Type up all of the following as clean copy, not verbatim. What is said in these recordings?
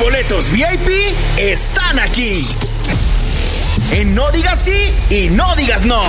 boletos VIP están aquí. En No Digas Sí y No Digas No.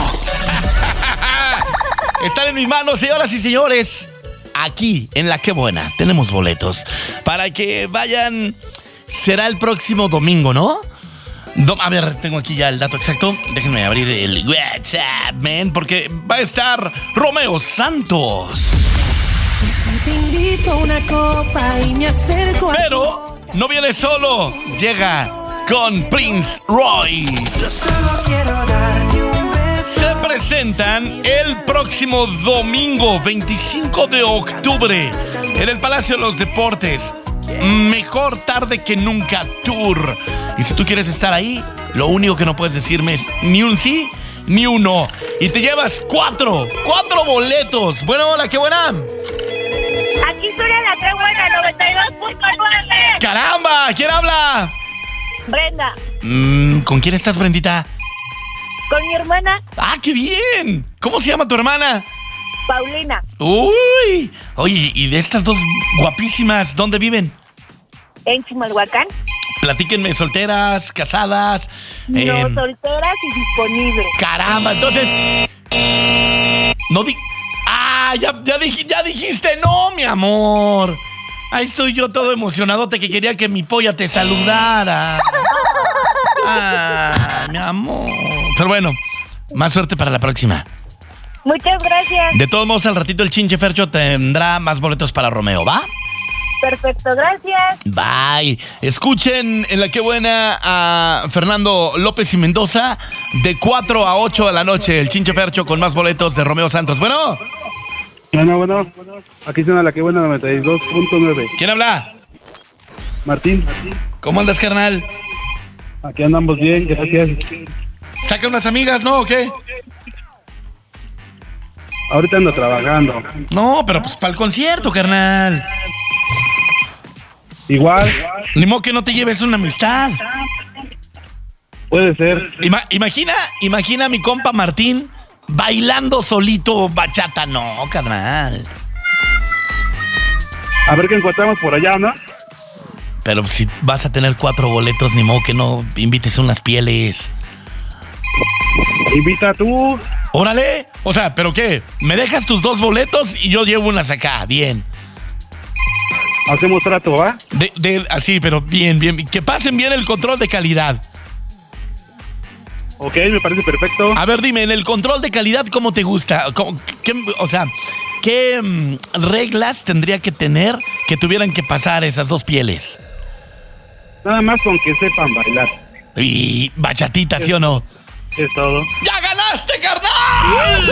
Están en mis manos, señoras y señores. Aquí, en La Qué Buena, tenemos boletos para que vayan. Será el próximo domingo, ¿no? A ver, tengo aquí ya el dato exacto. Déjenme abrir el WhatsApp, man, porque va a estar Romeo Santos. Te invito a una copa y me acerco. Pero no viene solo, llega con Prince Royce. Yo solo quiero darte un beso. Se presentan el próximo domingo 25 de octubre en el Palacio de los Deportes. Mejor tarde que nunca tour. Y si tú quieres estar ahí, lo único que no puedes decirme es ni un sí ni un no. Y te llevas cuatro boletos. Bueno, hola, qué buena. Aquí suena La Qué Buena 92.9. ¡Caramba! ¿Quién habla? Brenda, ¿Con quién estás, Brendita? con mi hermana ¡Ah, qué bien! ¿Cómo se llama tu hermana? Paulina, ¡Uy! Oye, y de estas dos guapísimas, ¿dónde viven? en Chimalhuacán. Platíquenme, solteras, casadas. No, solteras y disponibles. Caramba, entonces. No di. ¡Ah! Ya dijiste no, mi amor. Ahí estoy yo todo emocionadote que quería que mi polla te saludara. Ah, mi amor. Pero bueno, más suerte para la próxima. Muchas gracias. De todos modos, al ratito el Chinche Fercho tendrá más boletos para Romeo, ¿va? Perfecto, gracias. Bye. Escuchen en La Qué Buena a Fernando López y Mendoza de 4 a 8 de la noche. El Chinche Fercho con más boletos de Romeo Santos. Bueno. Bueno. Aquí suena La Qué Buena 92.9. ¿Quién habla? Martín. ¿Cómo andas, carnal? Aquí andamos bien, gracias. ¿Saca unas amigas, no, o qué? Ahorita ando trabajando. No, pero pues para el concierto, carnal. Igual. Ni modo que no te lleves una amistad. Puede ser. Imagina a mi compa Martín bailando solito bachata. No, carnal. A ver qué encontramos por allá, ¿no? Pero si vas a tener 4 boletos, ni modo que no invites unas pieles. Invita tú. ¡Órale! O sea, ¿pero qué? ¿Me dejas tus 2 boletos y yo llevo unas acá? Bien. Hacemos trato, ¿va? Así, pero bien. Que pasen bien el control de calidad. Ok, me parece perfecto. A ver, dime, en el control de calidad, ¿cómo te gusta? ¿Qué reglas tendría que tener que tuvieran que pasar esas 2 pieles? Nada más con que sepan bailar. Y bachatita, ¿sí o no? Es todo. ¡Ya ganaste, carnal!